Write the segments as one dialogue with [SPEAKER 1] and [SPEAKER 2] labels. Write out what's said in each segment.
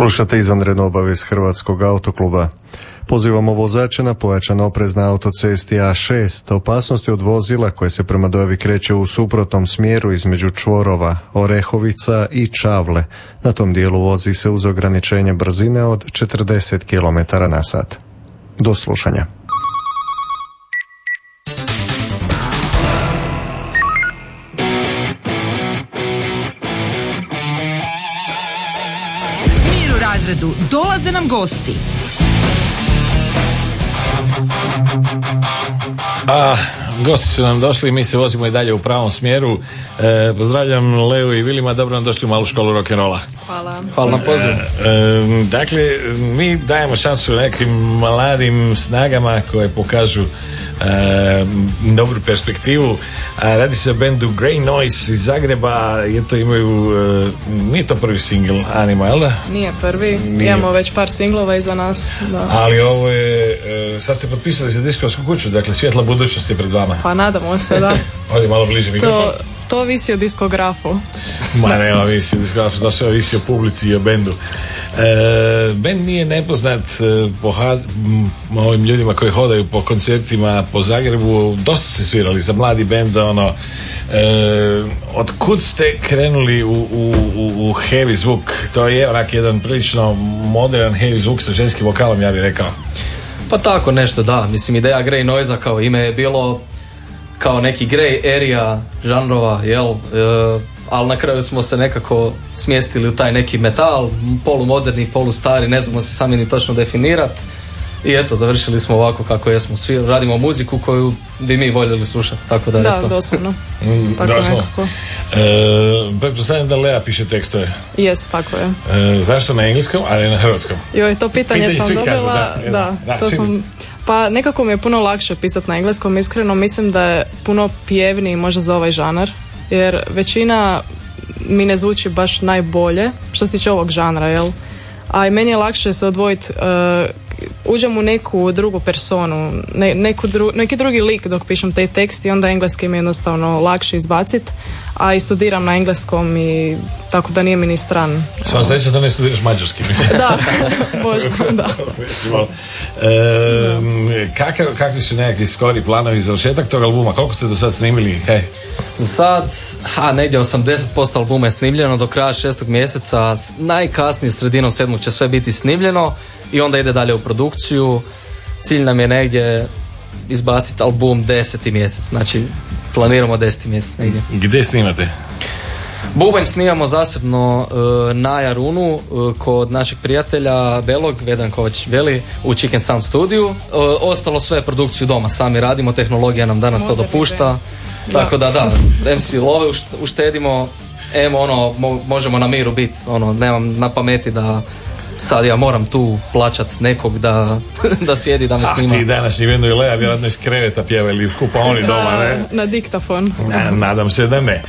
[SPEAKER 1] Slušate izvanrednu obavijest Hrvatskog autokluba. Pozivamo vozače na pojačan oprez na autocesti A6. Opasnosti od vozila koje se prema dojavi kreće u suprotnom smjeru između čvorova Orehovica i Čavle. Na tom dijelu vozi se uz ograničenje brzine od 40 km/h. Do slušanja.
[SPEAKER 2] Dolaze nam gosti.
[SPEAKER 3] Gosti su nam došli i mi se vozimo i dalje u pravom smjeru. Pozdravljam Leu i Vilima, dobro nam došli u malu školu rock'n'rolla.
[SPEAKER 4] Hvala na pozivu.
[SPEAKER 3] Dakle, mi dajemo šansu nekim mladim snagama koje pokažu dobru perspektivu. Radi se o bendu Grey Noise iz Zagreba. Nije to prvi singl Anima, jel da?
[SPEAKER 4] Nije prvi, imamo već par singlova iza nas. Da.
[SPEAKER 3] Ali ovo je, sad ste potpisali za diskonsku kuću, dakle svjetla budućnost je pred vama.
[SPEAKER 4] Pa nadamo se, da.
[SPEAKER 3] Ovdje malo bliže mikrofon.
[SPEAKER 4] To visi o diskografu.
[SPEAKER 3] Ma nema visi o diskografu, to sve visi o publici i o bendu. Bend nije nepoznat po ovim ljudima koji hodaju po koncertima po Zagrebu. Dosta ste svirali za mladi bend, od kud ste krenuli u heavy zvuk? To je onak jedan prilično modern heavy zvuk sa ženskim vokalom, ja bih rekao.
[SPEAKER 5] Pa tako nešto, da. Mislim, ideja Grey Noise kao ime je bilo kao neki grey area žanrova, jel? Ali na kraju smo se nekako smjestili u taj neki metal, polumoderni, polustari, ne znamo se sami ni točno definirati. I eto, završili smo ovako kako jesmo. Svi radimo muziku koju bi mi voljeli slušati, tako da eto.
[SPEAKER 4] Da, doslovno. Tako
[SPEAKER 3] nekako. Pretpostavljam da Lea piše tekstove.
[SPEAKER 4] Jes, tako je.
[SPEAKER 3] Zašto na engleskom, ali na hrvatskom?
[SPEAKER 4] Joj, to pitanje sam dobila. Da, to sam... Pa nekako mi je puno lakše pisati na engleskom, iskreno mislim da je puno pjevniji možda za ovaj žanar, jer većina mi ne zvuči baš najbolje što se tiče ovog žanra, jel? A i meni je lakše se odvojiti, uđem u neku drugu personu, neki drugi lik dok pišem taj tekst i onda engleski mi je jednostavno lakše izbaciti, a i studiram na engleskom i tako da nije mi ni stran.
[SPEAKER 3] Sva sreća da ne studiraš mađarski, mislim.
[SPEAKER 4] Da, možda, da.
[SPEAKER 3] Kakvi su nekakvi skori planovi za završetak tog albuma? Koliko ste do sad snimili? Hej.
[SPEAKER 5] Za sad, negdje 80% albuma je snimljeno, do kraja 6. mjeseca, najkasnije sredinom 7. će sve biti snimljeno i onda ide dalje u produkciju. Cilj nam je negdje izbaciti album 10. mjesec, znači planiramo 10. mjesec negdje.
[SPEAKER 3] Gdje snimate?
[SPEAKER 5] Bubanj snimamo zasebno na Jarunu kod našeg prijatelja Belog, Vedanković Veli, u Chicken Sound studiju. Ostalo sve produkciju doma sami radimo, tehnologija nam danas to dopušta. Tako da, MC love uštedimo, možemo na miru biti, nemam na pameti da sad ja moram tu plaćat nekog da sjedi da me snima.
[SPEAKER 3] Ti današnji Vendo i Lea vjerojatno iz kreveta pjevali skupa oni doma, ne?
[SPEAKER 4] Na diktafon.
[SPEAKER 3] Nadam se da ne.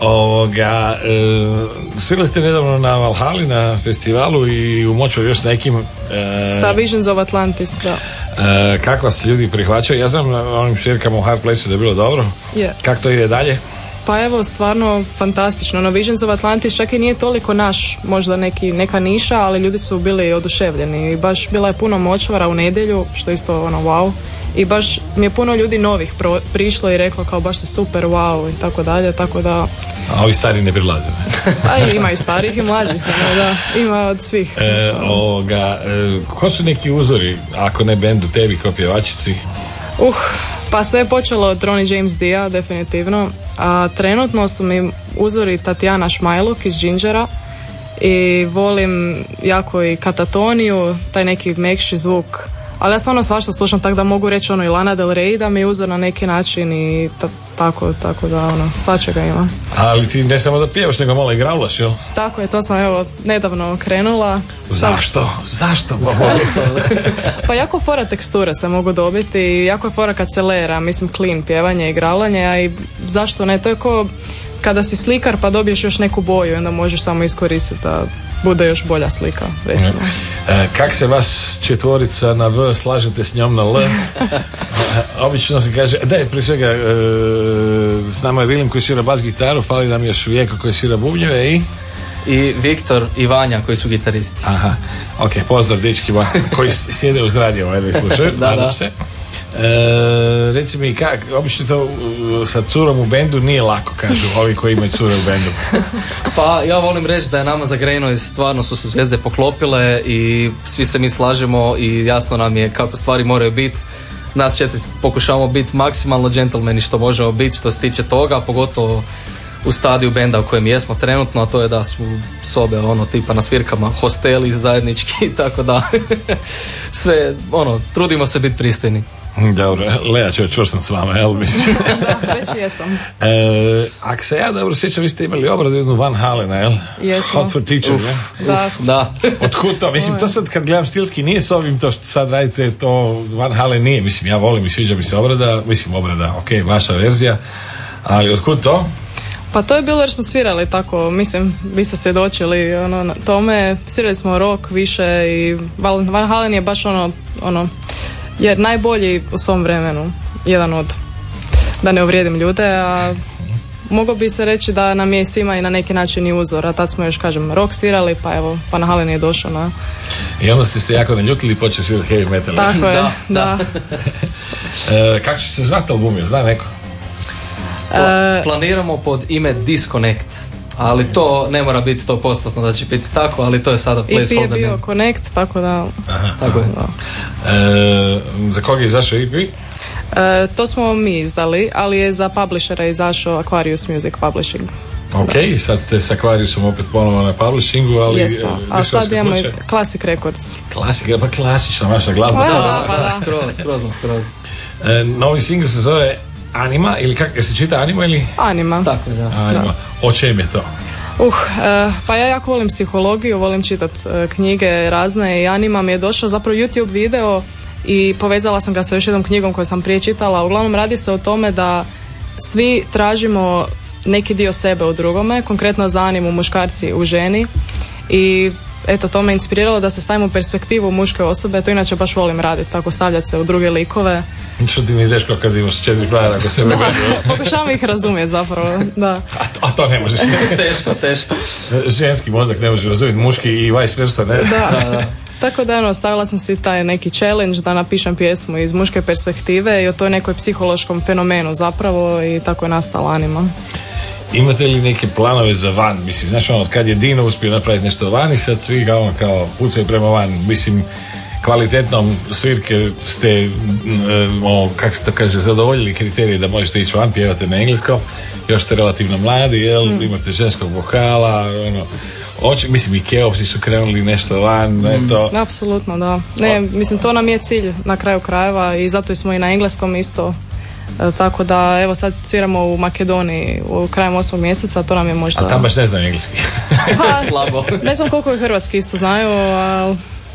[SPEAKER 3] Svirali ste nedavno na Valhali, na festivalu i u Močvaru još nekim...
[SPEAKER 4] Sa Visions of Atlantis, da.
[SPEAKER 3] Kako vas ljudi prihvaćaju? Ja znam na onim svirkama u Hard Place-u da je bilo dobro.
[SPEAKER 4] Yeah.
[SPEAKER 3] Kako to ide dalje?
[SPEAKER 4] Pa evo, stvarno fantastično. Visions of Atlantis čak i nije toliko naš, možda neka niša, ali ljudi su bili oduševljeni i baš bila je puno Močvara u nedjelju, što isto wow. I baš mi je puno ljudi novih prišlo i reklo kao baš se super, wow i tako dalje, tako da...
[SPEAKER 3] A ovi stari ne prilaze?
[SPEAKER 4] Ima i starih i mlađih, da, ima od svih.
[SPEAKER 3] Ko su neki uzori, ako ne bendu tebi kao pjevačici?
[SPEAKER 4] Pa sve je počelo od Ronnie James Dio, definitivno. A trenutno su mi uzori Tatjana Šmajluk iz Gingera i volim jako i Katatoniju, taj neki mekši zvuk. Ali ja stvarno svašta slušam, tako da mogu reći i Lana Del Rey da mi je uzor na neki način i tako da svačega ima.
[SPEAKER 3] Ali ti ne samo da pjevaš, nego malo i graulaš, jel?
[SPEAKER 4] Tako je, to sam nedavno krenula.
[SPEAKER 3] Zašto?
[SPEAKER 4] Pa jako fora teksture se mogu dobiti i jako je fora kad se lera, mislim clean pjevanje i graulanje, a i zašto ne, to je ko kada si slikar pa dobiješ još neku boju i onda možeš samo iskoristiti da bude još bolja slika, recimo.
[SPEAKER 3] Kak se vas četvorica na V slažete s njom na L? Obično se kaže, prije svega s nama je Vilim koji svira bas gitaru, fali nam još Vijeko koji svira bubnjeve i...
[SPEAKER 5] i Viktor i Vanja koji su gitaristi.
[SPEAKER 3] Aha, ok, pozdrav dečki koji sjede uz radio i slušaju, nadam se. Reci mi, obično to sa curom u bendu nije lako, kažu ovi koji imaju cure u bendu.
[SPEAKER 5] Pa ja volim reći da je nama za Grey Noise stvarno su se zvijezde poklopile i svi se mi slažemo i jasno nam je kako stvari moraju biti. Nas 4 pokušavamo biti maksimalno džentlmeni što možemo biti što se tiče toga, pogotovo u stadiju benda u kojem jesmo trenutno, a to je da su sobe tipa na svirkama, hosteli zajednički, tako da sve, trudimo se biti pristojni.
[SPEAKER 3] Dobro, Lea će čvrstam s vama, jel mislim?
[SPEAKER 4] Već jesam.
[SPEAKER 3] Ako se ja dobro sjećam, vi ste imali obradu jednu Van Halena, jel?
[SPEAKER 4] Jesmo.
[SPEAKER 3] Hot for Teacher,
[SPEAKER 4] ne? Da.
[SPEAKER 3] Otkud to? Mislim, to sad kad gledam stilski nije s ovim to što sad radite, to Van Halen nije. Mislim, ja volim i sviđa mi se obrada, ok, vaša verzija, ali otkud to?
[SPEAKER 4] Pa to je bilo jer smo svirali tako, mislim, vi ste svjedočili na tome, svirali smo rock više i Van Halen je baš jer najbolji u svom vremenu, jedan od, da ne uvrijedim ljude, a moglo bi se reći da nam je svima i na neki način i uzor, a tad smo još, kažem, rock svirali, pa evo, Van Halen je došao na...
[SPEAKER 3] I onda ste se jako naljutili i počeli svirati heavy metal.
[SPEAKER 4] Tako je, da.
[SPEAKER 3] Kako će se zvati album, zna neko?
[SPEAKER 5] Planiramo pod ime Disconnect, ali to ne mora biti 100% da će biti tako, ali to je sada placeholder.
[SPEAKER 4] EP je bio Connect, tako da...
[SPEAKER 5] Tako je.
[SPEAKER 3] Za koga je izašao EP?
[SPEAKER 4] To smo mi izdali, ali je za publishera izašao Aquarius Music Publishing.
[SPEAKER 3] Ok, sad ste s Aquariusom opet ponovno na publishingu, ali...
[SPEAKER 4] Jesmo, a sad imamo i Classic Records.
[SPEAKER 3] Pa klasična vaša glazba.
[SPEAKER 5] Da, skroz.
[SPEAKER 3] Novi single se zove Anima, ili kako se čita Anima ili?
[SPEAKER 4] Anima.
[SPEAKER 5] Tako, da.
[SPEAKER 3] Anima. O čem je to?
[SPEAKER 4] Pa ja jako volim psihologiju, volim čitat knjige razne i Anima mi je došao zapravo YouTube video i povezala sam ga sa još jednom knjigom koju sam prije čitala. Uglavnom radi se o tome da svi tražimo neki dio sebe u drugome, konkretno za Animu muškarci u ženi i eto, to me inspiriralo da se stavimo u perspektivu muške osobe, to inače baš volim raditi, tako stavljati se u druge likove.
[SPEAKER 3] Što ti mi ideš kao kad imaš 4 frajera ako se
[SPEAKER 4] pokušavam ih razumjeti zapravo, da.
[SPEAKER 3] A to ne možeš.
[SPEAKER 5] Teško.
[SPEAKER 3] Ženski mozak ne može razumjeti, muški i vice versa, ne?
[SPEAKER 4] Da. Tako da stavila sam si taj neki challenge da napišem pjesmu iz muške perspektive i o toj nekoj psihološkom fenomenu zapravo i tako je nastala Anima.
[SPEAKER 3] Imate li neke planove za van? Mislim, znaš od kad je Dino uspio napraviti nešto van i sad svi kao pucaju prema van. Mislim, kvalitetnom svirke ste, kako se to kaže, zadovoljili kriterije da možete ići van, pjevate na engleskom, još ste relativno mladi, imate ženskog vokala, mislim i Keopsi su krenuli nešto van, to...
[SPEAKER 4] Apsolutno, da. Ne, mislim, to nam je cilj na kraju krajeva i zato smo i na engleskom isto. Tako da, evo sad sviramo u Makedoniji u krajem 8. mjeseca, to nam je možda...
[SPEAKER 3] A tam baš ne znam engleski.
[SPEAKER 5] Slabo.
[SPEAKER 4] Ne znam koliko je hrvatski isto znaju, ali...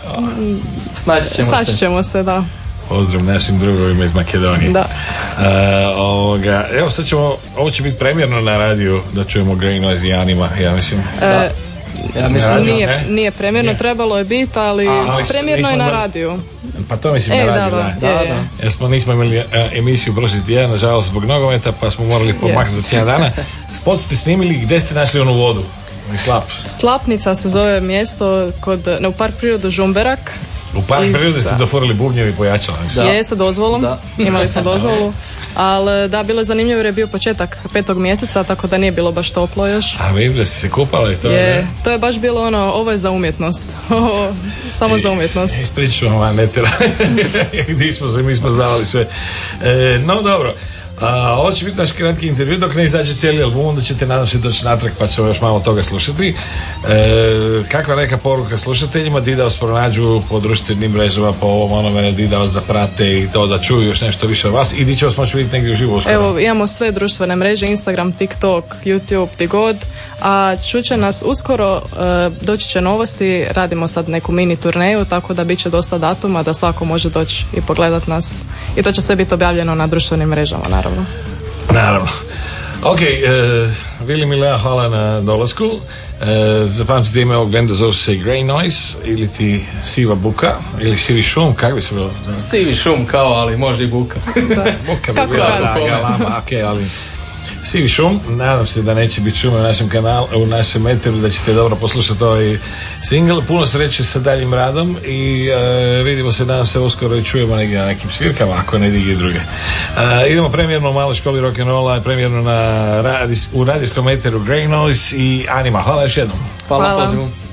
[SPEAKER 4] Snaći ćemo se, da.
[SPEAKER 3] Pozdrav našim drugovima iz Makedonije.
[SPEAKER 4] Da.
[SPEAKER 3] Evo sad ovo će biti premjerno na radiju, da čujemo Grey Noise i Anima, ja mislim.
[SPEAKER 4] Ja mislim, nije premjerno, trebalo je biti, ali premjerno je na radiju.
[SPEAKER 3] Pa to mislim na radiju, da. Nismo imali emisiju prošli tjedan, nažalost zbog nogometa, pa smo morali pomaknuti za tjedan dana. Spot ste snimili, gdje ste našli onu vodu?
[SPEAKER 4] Slapnica se zove mjesto u park prirodu Žumberak.
[SPEAKER 3] U park prirode ste doforili bubnjevi i pojačala.
[SPEAKER 4] Je, sa dozvolom, imali smo dozvolu. Ali da, bilo je zanimljivo jer je bio početak 5. mjeseca, tako da nije bilo baš toplo još.
[SPEAKER 3] A vidim da ste se kupali to?
[SPEAKER 4] To je baš bilo ovo je za umjetnost. Samo za umjetnost.
[SPEAKER 3] Ispričavam vam netera. Mi smo znali sve. No dobro. Ovo će biti naš kratki intervju dok ne izađe cijeli album, onda ćete nadam se doći natrag pa ćemo još malo toga slušati. Kakva neka poruka slušateljima, di da vas pronađu po društvenim mrežama, po ovom onome, di da vas zaprate i to da čuju još nešto više od vas i di će vas moći vidjeti negdje uživo uskoro?
[SPEAKER 4] Evo, imamo sve društvene mreže, Instagram, TikTok, YouTube, di god, a čuće nas uskoro, doći će novosti, radimo sad neku mini turneju, tako da bit će dosta datuma da svako može doći i pogledat nas i to će sve biti objavljeno na društvenim mrežama,
[SPEAKER 3] Naravno. Ok, Vili mi Lea, hvala na dolasku. Zapamtite ime ovog benda, zove se Grey Noise ili ti Siva buka ili Sivi šum, kako bi se bilo?
[SPEAKER 5] Sivi šum kao, ali možda i buka.
[SPEAKER 3] Buka bi bila, galama, ok, ali Sivi šum. Nadam se da neće biti šume u našem kanalu, u našem eteru, da ćete dobro poslušati ovaj single. Puno sreće sa daljim radom i vidimo se, nadam se uskoro i čujemo negdje na nekim svirkama, ako ne digli druge. Idemo premijerno u Maloj školi rock'n'rolla, premijerno u radijskom eteru Grey Noise i Anima. Hvala još jednom.
[SPEAKER 5] Hvala.